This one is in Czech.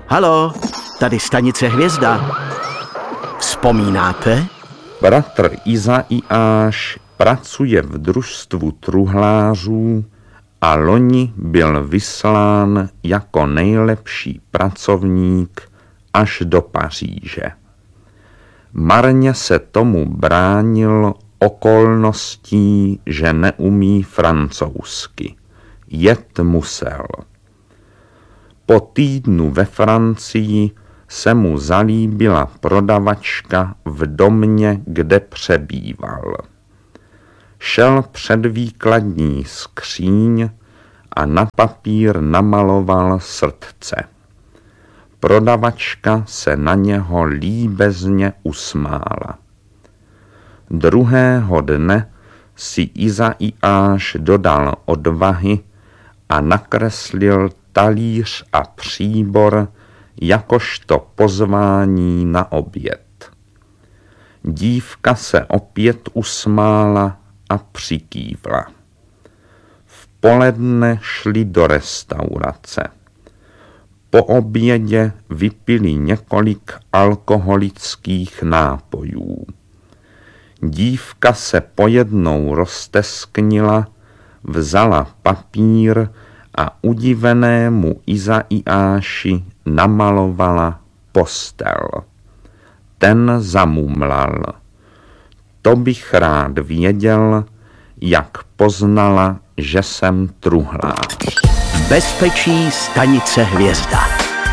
Halo, tady stanice Hvězda. Vzpomínáte? Bratr Izaiáš pracuje v družstvu truhlářů a loni byl vyslán jako nejlepší pracovník až do Paříže. Marně se tomu bránil okolností, že neumí francouzsky. Jet musel. Po týdnu ve Francii se mu zalíbila prodavačka v domě, kde přebýval. Šel před výkladní skříň a na papír namaloval srdce. Prodavačka se na něho líbezně usmála. Druhého dne si Izaiáš dodal odvahy a nakreslil talíř a příbor jakožto pozvání na oběd. Dívka se opět usmála a přikývla. V poledne šli do restaurace. Po obědě vypili několik alkoholických nápojů. Dívka se pojednou roztesknila, vzala papír a udivenému Izaiáši namalovala postel. Ten zamumlal. To bych rád věděl, jak poznala, že jsem truhlář. Bezpečí stanice Hvězda.